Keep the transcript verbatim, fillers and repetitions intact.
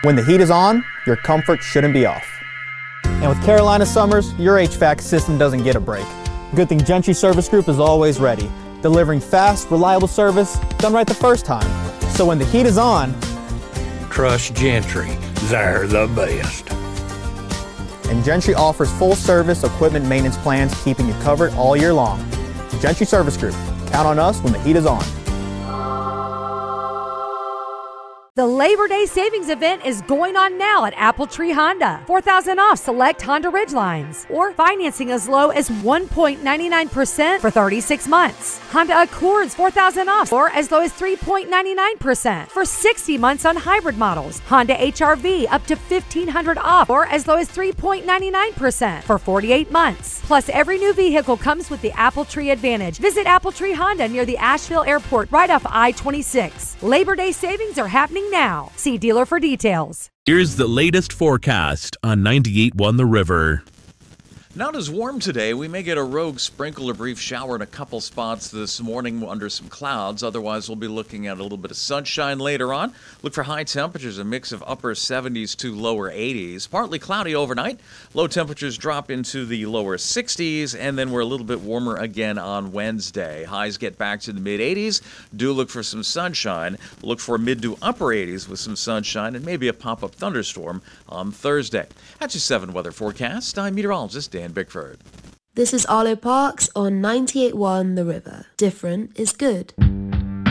When the heat is on, your comfort shouldn't be off. And with Carolina summers, your H V A C system doesn't get a break. Good thing Gentry Service Group is always ready, delivering fast, reliable service done right the first time. So when the heat is on, trust Gentry. They're the best. And Gentry offers full service equipment maintenance plans, keeping you covered all year long. Gentry Service Group. Count on us when the heat is on. The Labor Day Savings Event is going on now at Apple Tree Honda. four thousand dollars off select Honda Ridgelines, or financing as low as one point nine nine percent for thirty-six months. Honda Accords four thousand dollars off, or as low as three point nine nine percent for sixty months on hybrid models. Honda H R V up to fifteen hundred dollars off, or as low as three point nine nine percent for forty-eight months. Plus, every new vehicle comes with the Apple Tree Advantage. Visit Apple Tree Honda near the Asheville Airport, right off I twenty-six. Labor Day savings are happening now. See dealer for details. Here's the latest forecast on ninety-eight point one The River. Not as warm today. We may get a rogue sprinkle or brief shower in a couple spots this morning under some clouds. Otherwise, we'll be looking at a little bit of sunshine later on. Look for high temperatures, a mix of upper seventies to lower eighties. Partly cloudy overnight. Low temperatures drop into the lower sixties, and then we're a little bit warmer again on Wednesday. Highs get back to the mid eighties. Do look for some sunshine. Look for mid to upper eighties with some sunshine and maybe a pop-up thunderstorm on Thursday. That's your seven weather forecast. I'm meteorologist Dan Bickford. This is Arlo Parks on ninety-eight point one The River. Different is good.